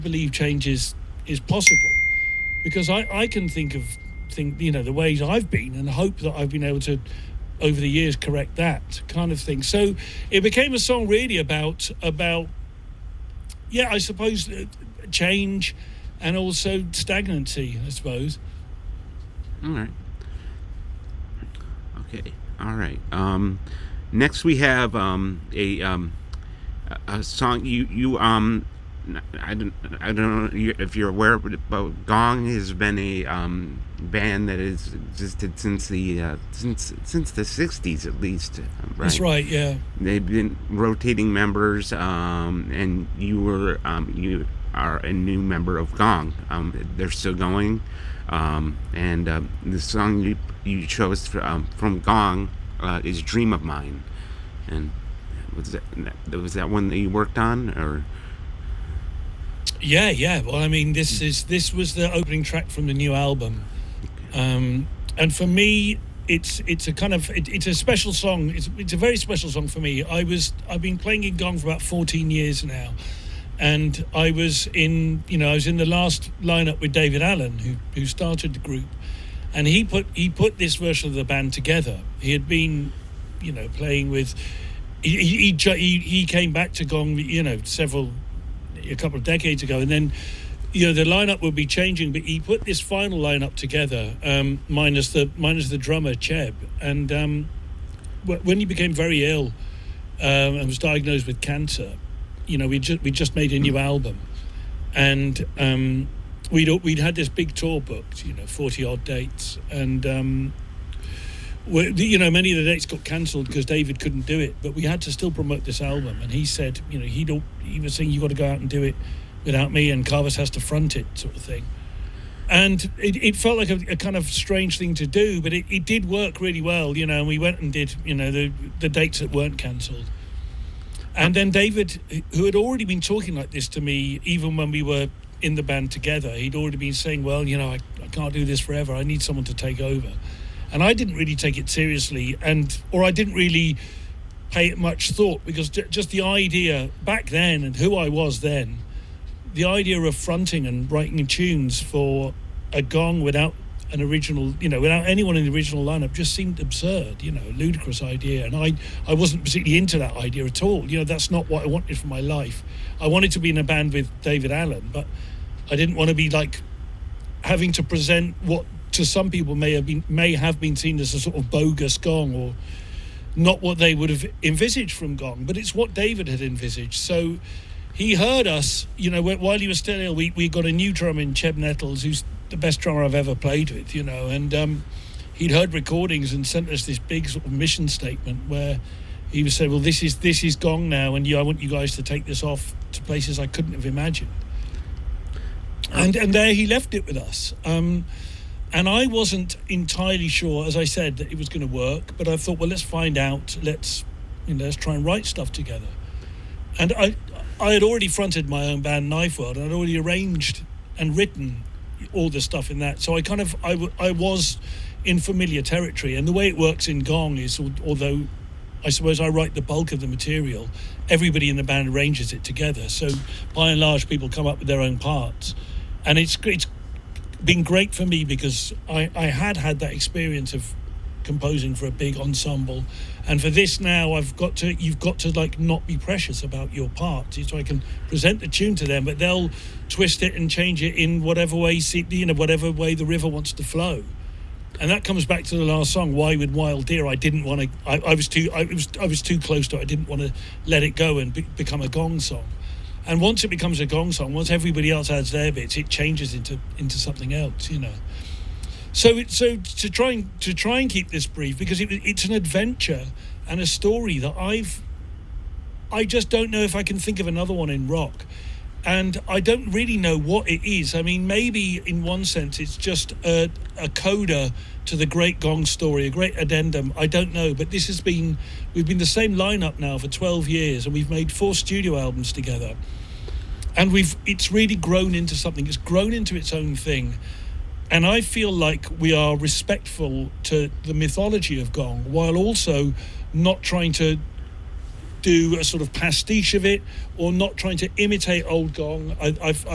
believe change is possible, because I can think the ways I've been, and hope that I've been able to over the years correct that kind of thing. So it became a song really about I suppose change and also stagnancy, I suppose. All right. Okay. All right. Next we have a song you I don't know if you're aware, but Gong has been a band that has existed since the 60s at least. Right? That's right. Yeah. They've been rotating members, and you are a new member of Gong. They're still going, and the song you chose from Gong is "Dream of Mine," and was that one that you worked on, or? Yeah. Well, I mean, this was the opening track from the new album, and for me, it's a special song. It's a very special song for me. I've been playing in Gong for about 14 years now, and I was in the last lineup with David Allen, who started the group, and he put this version of the band together. He had been, playing with. He came back to Gong, a couple of decades ago, and then the lineup would be changing, but he put this final lineup together, minus the drummer Cheb, and when he became very ill and was diagnosed with cancer, we just made a new album, and we'd had this big tour booked, 40 odd dates, and many of the dates got cancelled because David couldn't do it, but we had to still promote this album. And he said, he was saying, you got to go out and do it without me, and Carvers has to front it, sort of thing. And it felt like a kind of strange thing to do, but it did work really well, and we went and did, the dates that weren't cancelled. And then David, who had already been talking like this to me, even when we were in the band together, he'd already been saying, well, I can't do this forever. I need someone to take over. And I didn't really take it seriously, or I didn't really pay it much thought, because just the idea back then and who I was then, the idea of fronting and writing tunes for a Gong without an original, without anyone in the original lineup, just seemed absurd, ludicrous idea. And I wasn't particularly into that idea at all. That's not what I wanted for my life. I wanted to be in a band with David Allen, but I didn't want to be like having to present what to some people may have been seen as a sort of bogus Gong, or not what they would have envisaged from Gong, but it's what David had envisaged. So he heard us, while he was still ill. We got a new drummer in Cheb Nettles, who's the best drummer I've ever played with, and he'd heard recordings and sent us this big sort of mission statement where he was saying, well, this is Gong now, and I want you guys to take this off to places I couldn't have imagined. And there he left it with us. And I wasn't entirely sure, as I said, that it was going to work, but I thought, well, let's find out. Let's try and write stuff together. And I had already fronted my own band, Knife World, and I'd already arranged and written all the stuff in that. So I was in familiar territory. And the way it works in Gong is, although I suppose I write the bulk of the material, everybody in the band arranges it together. So by and large, people come up with their own parts, and it's been great for me, because I had that experience of composing for a big ensemble, and for this now you've got to like not be precious about your part, so I can present the tune to them, but they'll twist it and change it in whatever way whatever way the river wants to flow. And that comes back to the last song, Why with Wild Deer. I didn't want to. I was too close to it. I didn't want to let it go and become a Gong song. And once it becomes a Gong song, once everybody else adds their bits, it changes into something else, So to try and keep this brief, because it's an adventure and a story that I just don't know if I can think of another one in rock, and I don't really know what it is. I mean, maybe in one sense it's just a coda to the great Gong story, a great addendum. I don't know, but we've been the same lineup now for 12 years, and we've made 4 studio albums together, and it's really grown into something. It's grown into its own thing, and I feel like we are respectful to the mythology of Gong, while also not trying to do a sort of pastiche of it, or not trying to imitate old Gong.